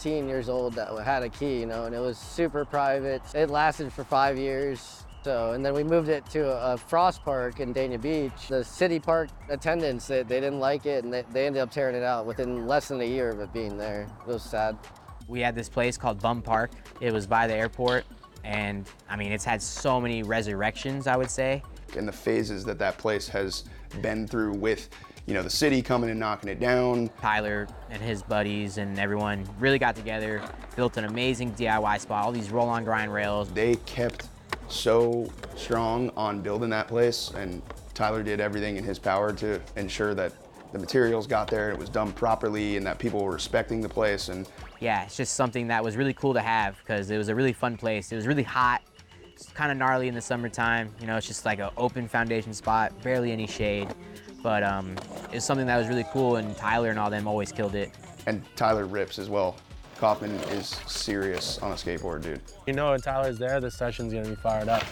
15 years old that had a key, you know, and it was super private. It lasted for 5 years. So, and then we moved it to a Frost Park in Dania Beach. The city park attendants, they didn't like it, and they ended up tearing it out within less than a year of it being there. It was sad. We had this place called Bum Park. It was by the airport, and I mean, it's had so many resurrections, I would say. And the phases that that place has been through with, you know, the city coming and knocking it down. Tyler and his buddies and everyone really got together, built an amazing DIY spot, all these roll-on grind rails. They kept so strong on building that place, and Tyler did everything in his power to ensure that the materials got there, it was done properly, and that people were respecting the place. And yeah, it's just something that was really cool to have because it was a really fun place. It was really hot. It's kind of gnarly in the summertime. You know, it's just like an open foundation spot, barely any shade. But it's something that was really cool, and Tyler and all them always killed it. And Tyler rips as well. Kaufman is serious on a skateboard, dude. You know, when Tyler's there, the session's gonna be fired up.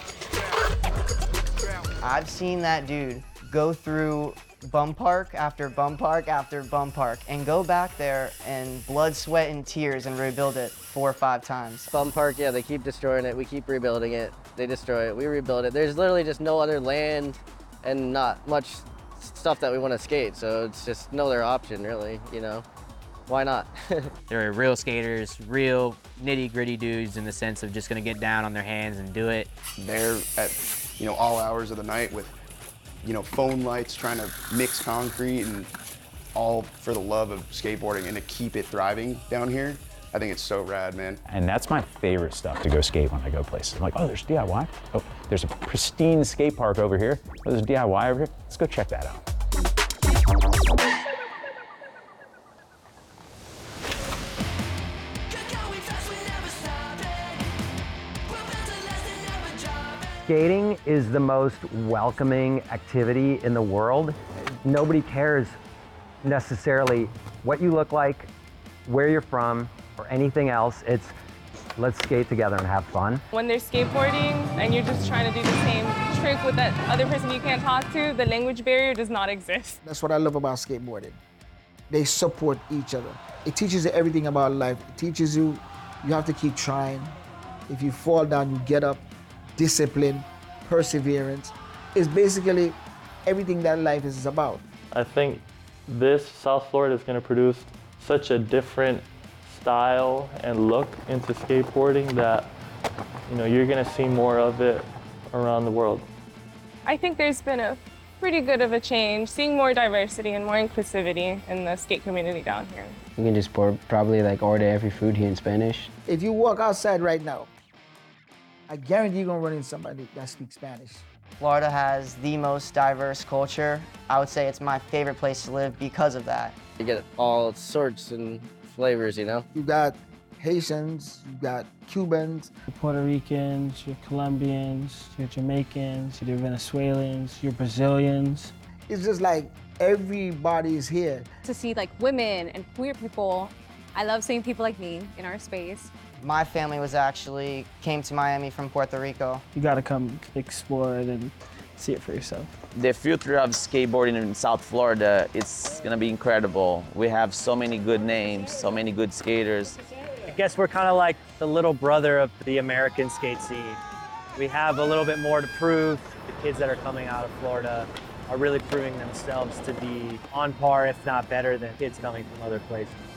I've seen that dude go through Bum Park after Bum Park after Bum Park and go back there and blood, sweat, and tears and rebuild it 4 or 5 times. Bum Park, yeah, they keep destroying it. We keep rebuilding it. They destroy it. We rebuild it. There's literally just no other land and not much stuff that we want to skate, so it's just no other option, really, you know? Why not? They're real skaters, real nitty-gritty dudes in the sense of just gonna get down on their hands and do it. They're at, you know, all hours of the night with, you know, phone lights, trying to mix concrete, and all for the love of skateboarding and to keep it thriving down here. I think it's so rad, man. And that's my favorite stuff to go skate when I go places. I'm like, oh, there's DIY. Oh, there's a pristine skate park over here. Oh, there's DIY over here. Let's go check that out. Skating is the most welcoming activity in the world. Nobody cares necessarily what you look like, where you're from, or anything else. It's let's skate together and have fun. When they're skateboarding and you're just trying to do the same trick with that other person you can't talk to, the language barrier does not exist. That's what I love about skateboarding. They support each other. It teaches you everything about life. It teaches you have to keep trying. If you fall down, you get up. Discipline, perseverance. It's basically everything that life is about. I think this South Florida is going to produce such a different style and look into skateboarding that, you know, you're going to see more of it around the world. I think there's been a pretty good of a change, seeing more diversity and more inclusivity in the skate community down here. You can just probably like order every food here in Spanish. If you walk outside right now, I guarantee you're gonna run into somebody that speaks Spanish. Florida has the most diverse culture. I would say it's my favorite place to live because of that. You get all sorts and flavors, you know? You got Haitians, you got Cubans. Your Puerto Ricans, your Colombians, your Jamaicans, your Venezuelans, your Brazilians. It's just like everybody is here. To see like women and queer people, I love seeing people like me in our space. My family came to Miami from Puerto Rico. You gotta come explore it and see it for yourself. The future of skateboarding in South Florida, it's gonna be incredible. We have so many good names, so many good skaters. I guess we're kind of like the little brother of the American skate scene. We have a little bit more to prove. The kids that are coming out of Florida are really proving themselves to be on par, if not better, than kids coming from other places.